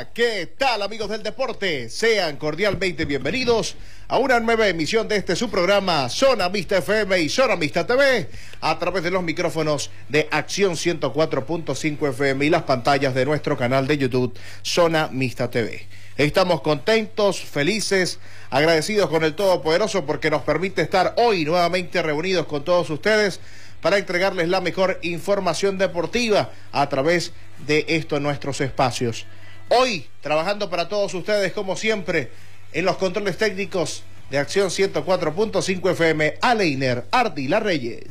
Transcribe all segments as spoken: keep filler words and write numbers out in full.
Hola, ¿qué tal amigos del deporte? Sean cordialmente bienvenidos a una nueva emisión de este su programa Zona Mixta F M y Zona Mixta T V a través de los micrófonos de Acción ciento cuatro punto cinco F M y las pantallas de nuestro canal de YouTube Zona Mixta T V. Estamos contentos, felices, agradecidos con el Todopoderoso porque nos permite estar hoy nuevamente reunidos con todos ustedes para entregarles la mejor información deportiva a través de estos nuestros espacios. Hoy, trabajando para todos ustedes, como siempre, en los controles técnicos de Acción ciento cuatro punto cinco F M, Aleiner Ardila Reyes.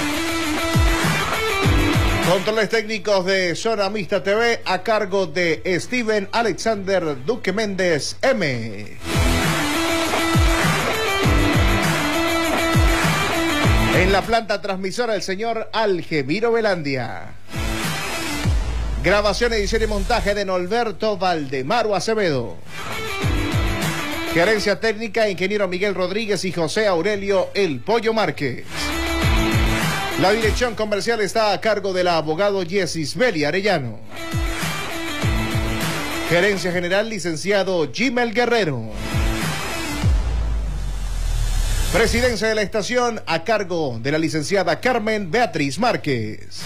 Controles técnicos de Zona Mixta T V a cargo de Steven Alexander Duque Méndez M. En la planta transmisora, el señor Algemiro Velandia. Grabación, edición y montaje de Norberto Valdemaro Acevedo. Gerencia técnica, ingeniero Miguel Rodríguez y José Aurelio El Pollo Márquez. La dirección comercial está a cargo del abogado Yesisbeli Arellano. Gerencia general, licenciado Jimel Guerrero. Presidencia de la estación a cargo de la licenciada Carmen Beatriz Márquez.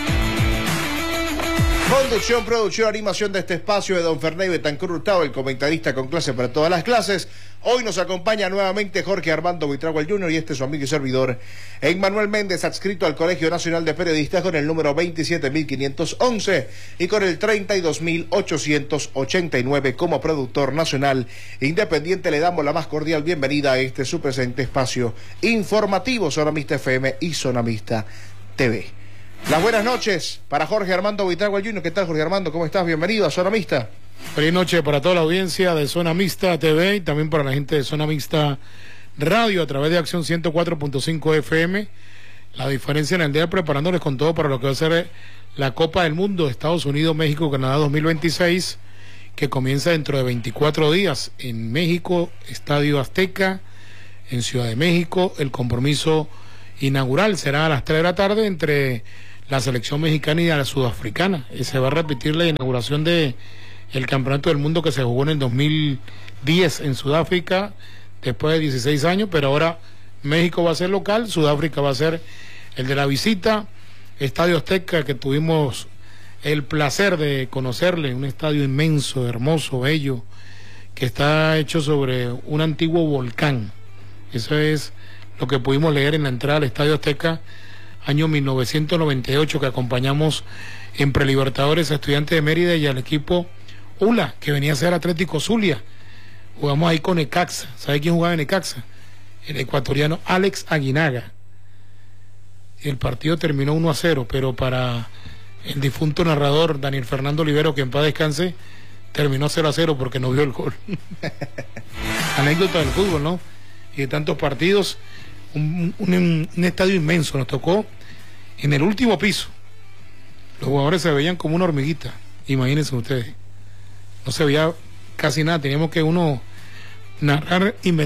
Conducción, producción, animación de este espacio de don Ferney Betancur Hurtado, el comentarista con clase para todas las clases. Hoy nos acompaña nuevamente Jorge Armando Buitrago el junior y este es su amigo y servidor Emmanuel Méndez, adscrito al Colegio Nacional de Periodistas con el número veintisiete mil quinientos once y con el treinta y dos mil ochocientos ochenta y nueve como productor nacional independiente. Le damos la más cordial bienvenida a este su presente espacio informativo Zona Mixta F M y Zona Mixta T V. Las buenas noches para Jorge Armando Buitrago el junior. ¿Qué tal, Jorge Armando? ¿Cómo estás? Bienvenido a Zona Mixta. Feliz noche para toda la audiencia de Zona Mixta T V y también para la gente de Zona Mixta Radio a través de Acción ciento cuatro punto cinco F M. La diferencia en el día, preparándoles con todo para lo que va a ser la Copa del Mundo de Estados Unidos, México, Canadá dos mil veintiséis, que comienza dentro de veinticuatro días en México, Estadio Azteca, en Ciudad de México. El compromiso inaugural será a las tres de la tarde entre la selección mexicana y la sudafricana. Y se va a repetir la inauguración de el Campeonato del Mundo que se jugó en el dos mil diez en Sudáfrica, después de dieciséis años, pero ahora México va a ser local, Sudáfrica va a ser el de la visita. Estadio Azteca, que tuvimos el placer de conocerle, un estadio inmenso, hermoso, bello, que está hecho sobre un antiguo volcán. Eso es lo que pudimos leer en la entrada al Estadio Azteca, año mil novecientos noventa y ocho, que acompañamos en Prelibertadores a Estudiantes de Mérida y al equipo U L A, que venía a ser Atlético Zulia. Jugamos ahí con Necaxa. ¿Sabe quién jugaba en Necaxa? El ecuatoriano Alex Aguinaga. El partido terminó uno a cero, pero para el difunto narrador Daniel Fernando Olivero, que en paz descanse, terminó cero a cero porque no vio el gol. Anécdota del fútbol, ¿no? Y de tantos partidos, un, un, un estadio inmenso. Nos tocó en el último piso. Los jugadores se veían como una hormiguita, imagínense ustedes. No se veía casi nada, teníamos que uno narrar, inventar